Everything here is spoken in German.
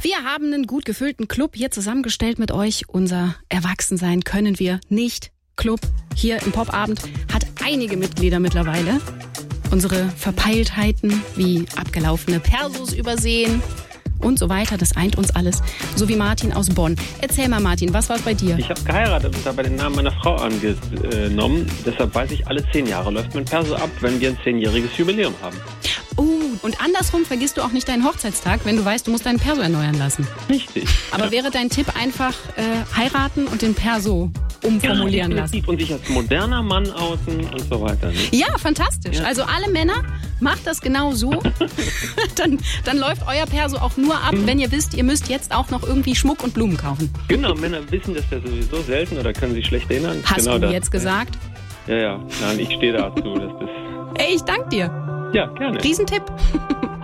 Wir haben einen gut gefüllten Club hier zusammengestellt mit euch. Unser Erwachsensein können wir nicht. Club hier im Popabend hat einige Mitglieder mittlerweile. Unsere Verpeiltheiten wie abgelaufene Persos übersehen und so weiter, das eint uns alles. So wie Martin aus Bonn. Erzähl mal, Martin, was war es bei dir? Ich habe geheiratet und dabei den Namen meiner Frau angenommen. Deshalb weiß ich, alle 10 Jahre läuft mein Perso ab, wenn wir ein 10-jähriges Jubiläum haben. Und andersrum vergisst du auch nicht deinen Hochzeitstag, wenn du weißt, du musst deinen Perso erneuern lassen. Richtig. Aber wäre dein Tipp einfach heiraten und den Perso umformulieren lassen? Und sich als moderner Mann outen und so weiter. Ne? Ja, fantastisch. Ja. Also alle Männer, macht das genau so. dann läuft euer Perso auch nur ab, wenn ihr wisst, ihr müsst jetzt auch noch irgendwie Schmuck und Blumen kaufen. Genau, Männer wissen das ja sowieso selten oder können sich schlecht erinnern. Hast genau du das. jetzt gesagt? Ja. Nein, ich stehe dazu. Ey, ich danke dir. Ja, gerne. Riesentipp.